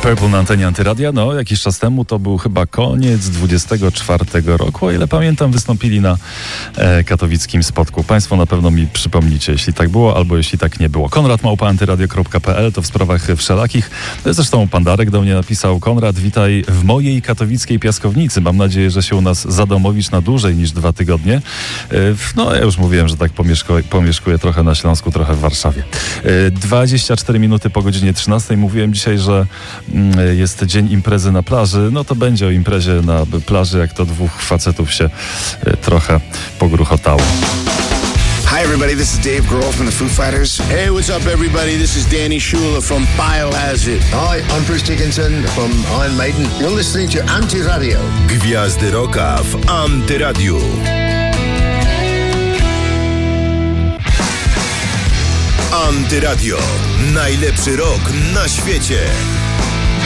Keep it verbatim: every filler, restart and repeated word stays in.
Purple na antenie Antyradia. No, jakiś czas temu, to był chyba koniec dwudziestego czwartego roku, o ile pamiętam, wystąpili na e, katowickim spotku. Państwo na pewno mi przypomnicie, jeśli tak było, albo jeśli tak nie było. Konrad małpa antyradio kropka p l, to w sprawach wszelakich. Zresztą pan Darek do mnie napisał: Konrad, witaj w mojej katowickiej piaskownicy. Mam nadzieję, że się u nas zadomowisz na dłużej niż dwa tygodnie. E, no, ja już mówiłem, że tak pomieszkuję, pomieszkuję trochę na Śląsku, trochę w Warszawie. E, dwadzieścia cztery minuty po godzinie trzynastej. Mówiłem dzisiaj, że jest dzień imprezy na plaży. No to będzie o imprezie na plaży, jak to dwóch facetów się trochę pogruchotało. Hi everybody, this is Dave Grohl from the Foo Fighters. Hey, what's up everybody? This is Danny Schuler from Biohazard. Hi, I'm Bruce Dickinson from Iron Maiden. You're listening to Antyradio. Gwiazdy Rocka w Antyradiu. Antyradio. Najlepszy rock na świecie.